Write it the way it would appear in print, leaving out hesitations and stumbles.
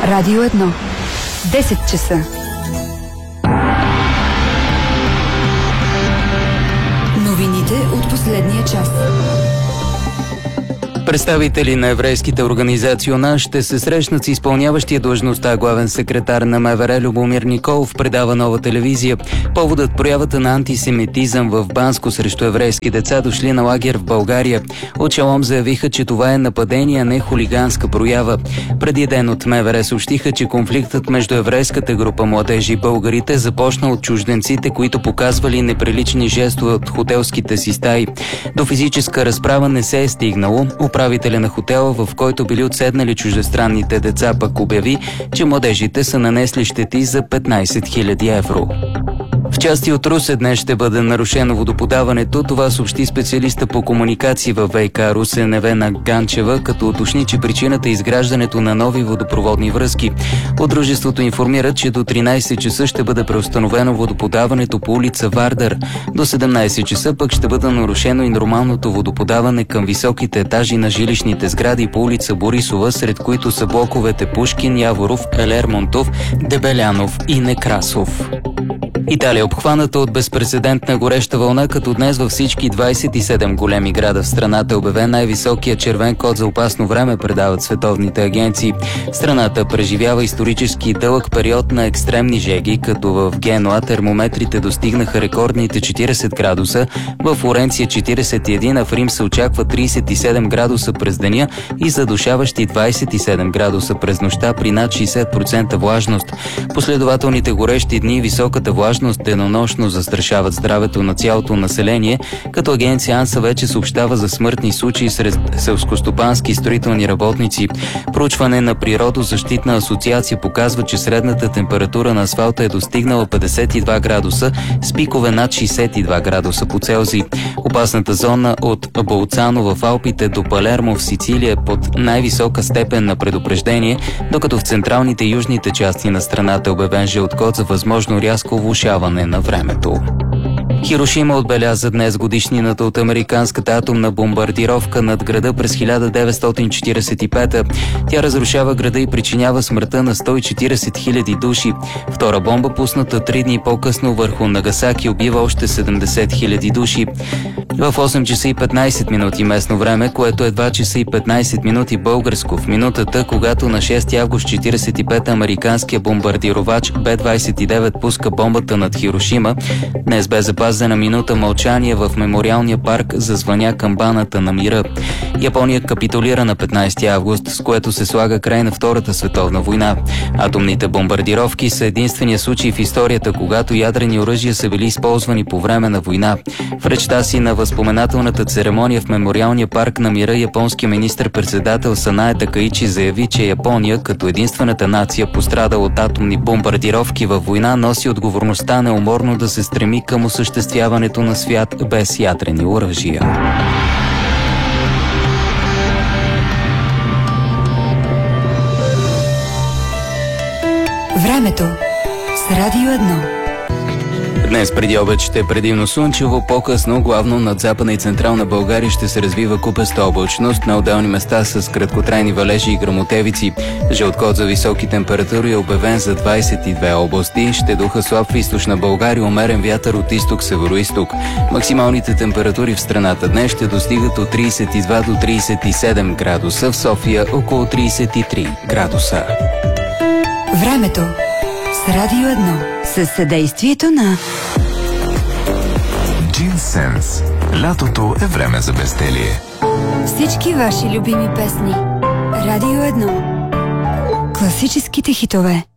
Радио 1. 10 часа. Новините от последния час. Представители на еврейските организации ОНА ще се срещнат с изпълняващия длъжността главен секретар на МВР Любомир Николов, предава Нова телевизия. Поводът проявата на антисемитизъм в Банско срещу еврейски деца, дошли на лагер в България. От Шалом заявиха, че това е нападение, а не хулиганска проява. Преди ден от МВР съобщиха, че конфликтът между еврейската група младежи и българите започна от чужденците, които показвали неприлични жестове от хотелските си стаи. До физическа разправа не се е стигнало. Управителя на хотела, в който били отседнали чуждестранните деца, пък обяви, че младежите са нанесли щети за 15 000 евро. В части от Русе днес ще бъде нарушено водоподаването. Това съобщи специалиста по комуникации във ВиК Русе Невена Ганчева, като уточни, че причината е изграждането на нови водопроводни връзки. От дружеството информират, че до 13 часа ще бъде преустановено водоподаването по улица Вардър. До 17 часа пък ще бъде нарушено и нормалното водоподаване към високите етажи на жилищните сгради по улица Борисова, сред които са блоковете Пушкин, Яворов, Елермонтов, Дебелянов и Некрасов. Италия е обхваната от безпрецедентна гореща вълна, като днес във всички 27 големи града в страната е обявен най-високия червен код за опасно време, предават световните агенции. Страната преживява исторически дълъг период на екстремни жеги, като в Генуа термометрите достигнаха рекордните 40 градуса, в Флоренция 41, а в Рим се очаква 37 градуса през деня и задушаващи 27 градуса през нощта при над 60% влажност. Последователните горещи дни и високата влажност денонощно застрашават здравето на цялото население, като агенция АНСА вече съобщава за смъртни случаи сред селскостопански и строителни работници. Проучване на Природозащитна асоциация показва, че средната температура на асфалта е достигнала 52 градуса, с пикове над 62 градуса по Целзий. Опасната зона от Болцано в Алпите до Палермо в Сицилия е под най-висока степен на предупреждение, докато в централните и южните части на страната е обявен жълт код за възможно рязко влошаване на времето. Хирошима отбеляза днес годишнината от американската атомна бомбардировка над града през 1945-та. Тя разрушава града и причинява смъртта на 140 000 души. Втора бомба, пусната 3 дни по-късно върху Нагасаки, убива още 70 000 души. В 8 часа и 15 минути местно време, което е 2 часа и 15 минути българско, в минутата, когато на 6 август 1945 американския бомбардировач Б-29 пуска бомбата над Хирошима, днес бе запазена минута мълчание в мемориалния парк зазвъня камбаната на мира. Япония капитулира на 15 август, с което се слага край на Втората световна война. Атомните бомбардировки са единствения случай в историята, когато ядрени оръжия са били използвани по време на война. В речта си на възпоменателната церемония в мемориалния парк на мира, японския министър-председател Санае Такаичи заяви, че Япония, като единствената нация пострадала от атомни бомбардировки във война, носи отговорността неуморно да се стреми към осъществяването на свят без ядрени оръжия. Времето с Радио 1. Днес преди обед ще е предимно слънчево, по-късно, главно над Западна и Централна България ще се развива купеста облачност, на отделни места с краткотрайни валежи и гръмотевици. Жълт код за високи температури е обявен за 22 области. Ще духа слаб в източна България, умерен вятър от изток-североизток. Максималните температури в страната днес ще достигат от 32 до 37 градуса, в София около 33 градуса. Времето с Радио 1. Със съдействието на Джинсенс. Лятото е време за безделие. всички ваши любими песни. Радио 1. Класическите хитове.